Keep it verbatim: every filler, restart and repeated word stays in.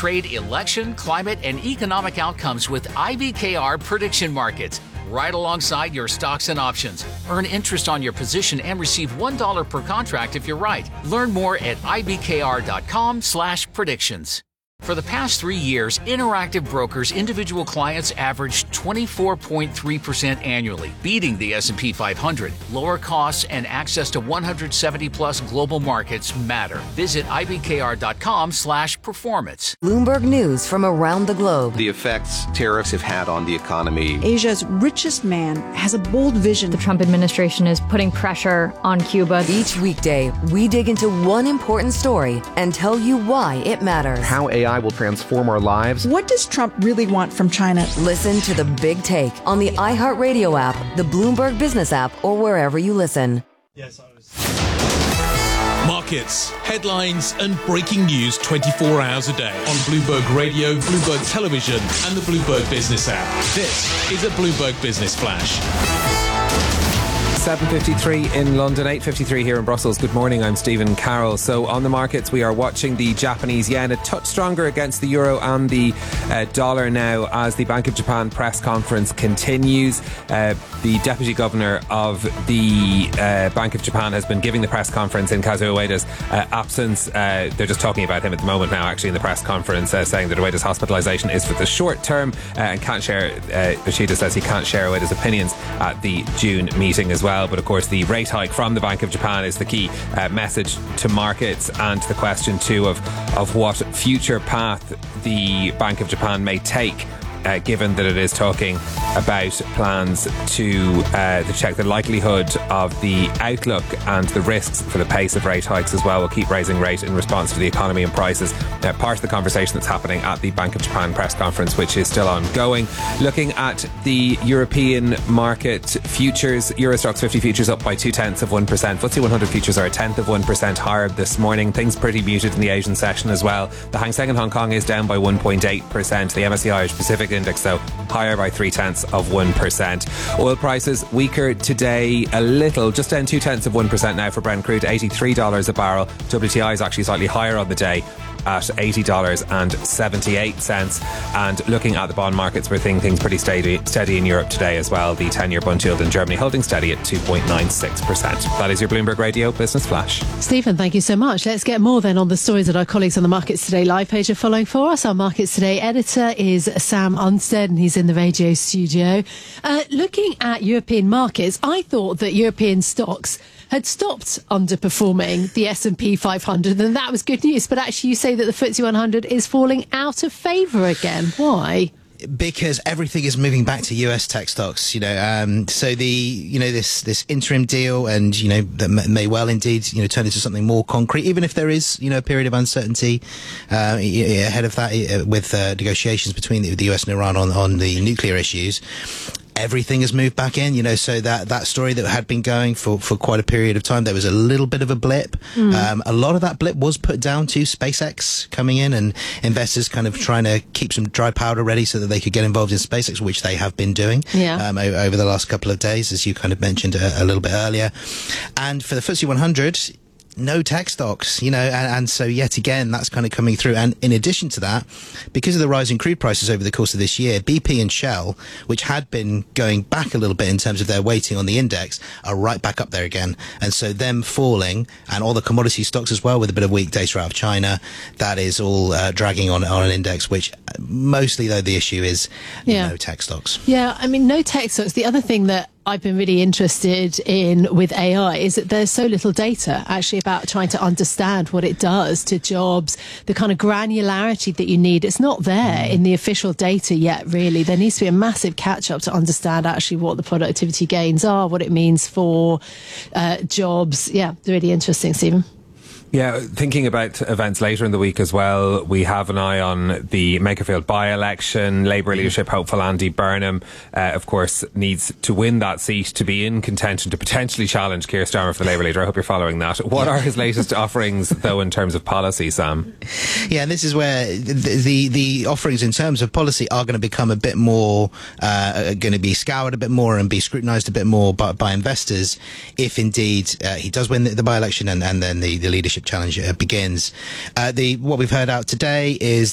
trade, election, climate, and economic outcomes with I B K R prediction markets, right alongside your stocks and options. Earn interest on your position and receive one dollar per contract if you're right. Learn more at ibkr.com slash predictions. For the past three years, Interactive Brokers individual clients averaged twenty-four point three percent annually, beating the S and P five hundred. Lower costs and access to one hundred seventy plus global markets matter. Visit ibkr.com slash performance. Bloomberg News from around the globe. The effects tariffs have had on the economy. Asia's richest man has a bold vision. The Trump administration is putting pressure on Cuba. Each weekday, we dig into one important story and tell you why it matters. How A I will transform our lives. What does Trump really want from China? Listen to The Big Take on the iHeartRadio app, the Bloomberg Business app, or wherever you listen. Yes, I was. Markets, headlines, and breaking news twenty-four hours a day on Bloomberg Radio, Bloomberg Television, and the Bloomberg Business app. This is a Bloomberg Business Flash. seven fifty-three in London, eight fifty-three here in Brussels. Good morning, I'm Stephen Carroll. So on the markets, we are watching the Japanese yen a touch stronger against the euro and the uh, dollar now as the Bank of Japan press conference continues. Uh, the Deputy Governor of the uh, Bank of Japan has been giving the press conference in Kazuo Ueda's uh, absence. Uh, they're just talking about him at the moment now, actually, in the press conference, uh, saying that Ueda's hospitalisation is for the short term uh, and can't share, uh, Yoshida says he can't share Ueda's opinions at the June meeting as well. But of course, the rate hike from the Bank of Japan is the key uh, message to markets, and the question too of of what future path the Bank of Japan may take, uh, given that it is talking about plans to, uh, to check the likelihood of the outlook and the risks for the pace of rate hikes as well. Will keep raising rate in response to the economy and prices. Uh, part of the conversation that's happening at the Bank of Japan press conference, which is still ongoing. Looking at the European market futures, Euro Stoxx fifty futures up by two tenths of one percent. F T S E one hundred futures are a tenth of one percent higher this morning. Things pretty muted in the Asian session as well. The Hang Seng in Hong Kong is down by one point eight percent. The M S C I Irish Pacific Index, though, higher by three tenths of one percent. Oil prices weaker today a little, just down two tenths of one percent now for Brent crude, eighty-three dollars a barrel. W T I is actually slightly higher on the day at eighty dollars and seventy-eight cents. And looking at the bond markets, we're seeing things pretty steady, steady in Europe today as well. The ten-year bund yield in Germany holding steady at two point nine six percent. That is your Bloomberg Radio Business Flash. Stephen, thank you so much. Let's get more then on the stories that our colleagues on the Markets Today live page are following for us. Our Markets Today editor is Sam Unstead, and he's in the radio studio. Uh, looking at European markets, I thought that European stocks had stopped underperforming the S and P five hundred, and that was good news. But actually, you say that the F T S E one hundred is falling out of favour again. Why? Because everything is moving back to U S tech stocks, you know. Um, so the, you know, this this interim deal, and you know, that may well indeed, you know, turn into something more concrete, even if there is, you know, a period of uncertainty uh, ahead of that with uh, negotiations between the, the U S and Iran on on the nuclear issues. Everything has moved back in, you know, so that, that story that had been going for, for quite a period of time, there was a little bit of a blip. Mm. Um, a lot of that blip was put down to SpaceX coming in and investors kind of trying to keep some dry powder ready so that they could get involved in SpaceX, which they have been doing yeah. um, o- over the last couple of days, as you kind of mentioned a, a little bit earlier. And for the F T S E one hundred, no tech stocks, you know, and, and so yet again, that's kind of coming through. And in addition to that, because of the rise in crude prices over the course of this year, B P and Shell, which had been going back a little bit in terms of their weighting on the index, are right back up there again. And so them falling, and all the commodity stocks as well, with a bit of weak data out of China, that is all uh, dragging on, on an index, which mostly, though, the issue is yeah. no tech stocks. Yeah, I mean, no tech stocks. The other thing that I've been really interested in with A I is that there's so little data actually about trying to understand what it does to jobs, the kind of granularity that you need. It's not there in the official data yet, really. There needs to be a massive catch up to understand actually what the productivity gains are, what it means for uh, jobs. Yeah, really interesting, Stephen. Yeah, thinking about events later in the week as well, we have an eye on the Makerfield by-election. Labour leadership hopeful Andy Burnham, uh, of course, needs to win that seat to be in contention to potentially challenge Keir Starmer for the Labour leader. I hope you're following that. What are his latest offerings, though, in terms of policy, Sam? Yeah, and this is where the the, the offerings in terms of policy are going to become a bit more, uh, going to be scoured a bit more and be scrutinised a bit more by, by investors if indeed uh, he does win the, the by-election and, and then the, the leadership challenge uh, begins. Uh, the what we've heard out today is